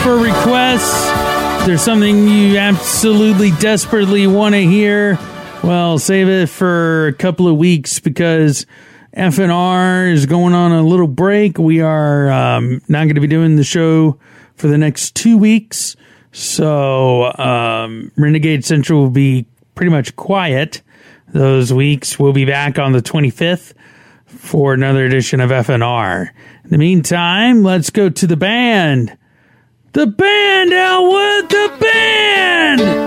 for requests. If there's something you absolutely desperately want to hear, well, save it for a couple of weeks because FNR is going on a little break. We are not going to be doing the show for the next 2 weeks. So Renegade Central will be pretty much quiet those weeks. We'll be back on the 25th for another edition of FNR. In the meantime, let's go to the band. The band, Elwood, the band!